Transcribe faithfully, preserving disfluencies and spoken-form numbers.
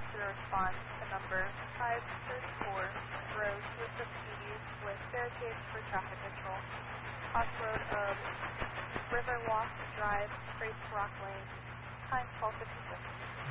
request a response to number five thirty-four, road to Tuskegee with barricades for traffic control. Crossroad of Riverwalk Drive, Grace Rock Lane, time twelve fifty-six.